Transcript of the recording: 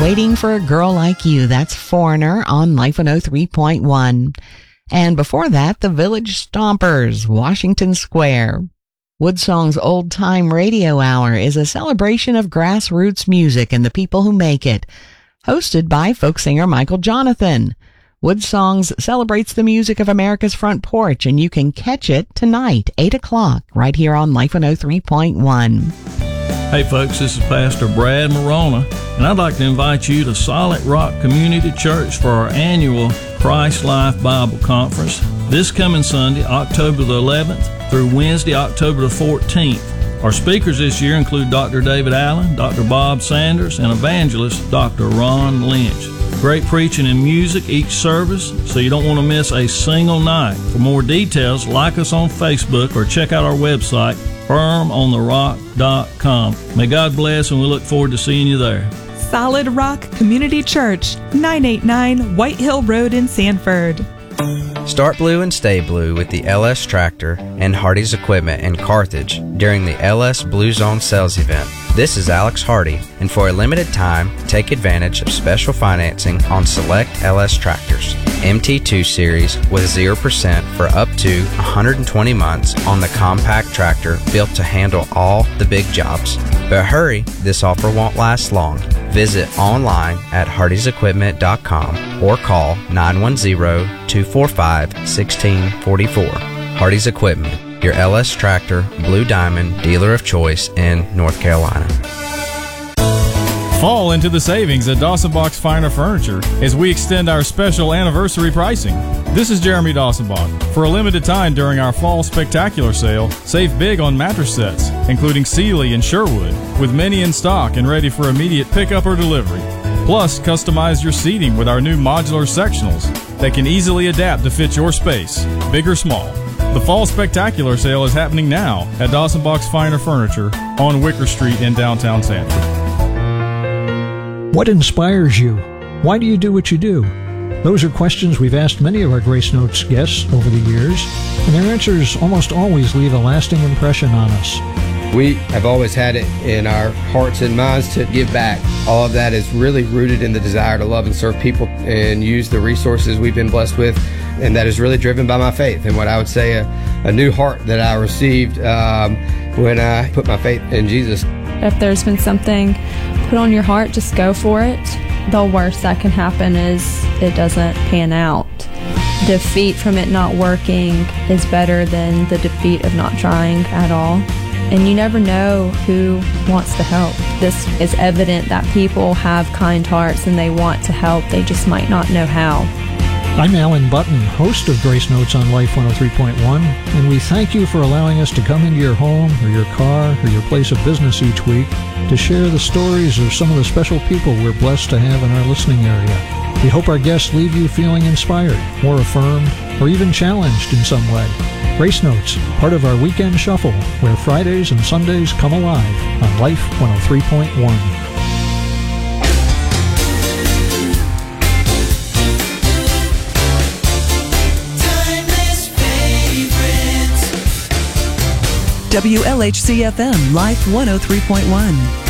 Waiting for a Girl Like You. That's Foreigner on Life 103.1. And before that, the Village Stompers, Washington Square. Woodsong's Old Time Radio Hour is a celebration of grassroots music and the people who make it. Hosted by folk singer Michael Jonathan. Woodsongs celebrates the music of America's front porch, and you can catch it tonight, 8 o'clock, right here on Life 103.1. Hey folks, this is Pastor Brad Morona, and I'd like to invite you to Solid Rock Community Church for our annual Christ Life Bible Conference this coming Sunday, October the 11th through Wednesday, October the 14th. Our speakers this year include Dr. David Allen, Dr. Bob Sanders, and evangelist Dr. Ron Lynch. Great preaching and music each service, so you don't want to miss a single night. For more details, like us on Facebook or check out our website, firmontherock.com. May God bless, and we look forward to seeing you there. Solid Rock Community Church, 989 White Hill Road in Sanford. Start blue and stay blue with the LS Tractor and Hardy's Equipment in Carthage during the LS Blue Zone sales event. This is Alex Hardy, and for a limited time, take advantage of special financing on select LS tractors. MT2 series with 0% for up to 120 months on the compact tractor built to handle all the big jobs. But hurry, this offer won't last long. Visit online at hardysequipment.com or call 910-245-1644. Hardy's Equipment, your LS Tractor Blue Diamond dealer of choice in North Carolina. Fall into the savings at Dawson Box Finer Furniture as we extend our special anniversary pricing. This is Jeremy Dawsonbach. For a limited time during our Fall Spectacular Sale, save big on mattress sets, including Sealy and Sherwood, with many in stock and ready for immediate pickup or delivery. Plus, customize your seating with our new modular sectionals that can easily adapt to fit your space, big or small. The Fall Spectacular Sale is happening now at Dawson Box Finer Furniture on Wicker Street in downtown Sanford. What inspires you? Why do you do what you do? Those are questions we've asked many of our Grace Notes guests over the years, and their answers almost always leave a lasting impression on us. We have always had it in our hearts and minds to give back. All of that is really rooted in the desire to love and serve people and use the resources we've been blessed with, and that is really driven by my faith and what I would say a new heart that I received when I put my faith in Jesus. If there's been something put on your heart, just go for it. The worst that can happen is it doesn't pan out. Defeat from it not working is better than the defeat of not trying at all. And you never know who wants to help. This is evident that people have kind hearts and they want to help. They just might not know how. I'm Alan Button, host of Grace Notes on Life 103.1, and we thank you for allowing us to come into your home or your car or your place of business each week to share the stories of some of the special people we're blessed to have in our listening area. We hope our guests leave you feeling inspired, or affirmed, or even challenged in some way. Grace Notes, part of our weekend shuffle, where Fridays and Sundays come alive on Life 103.1. WLHC-FM Life 103.1.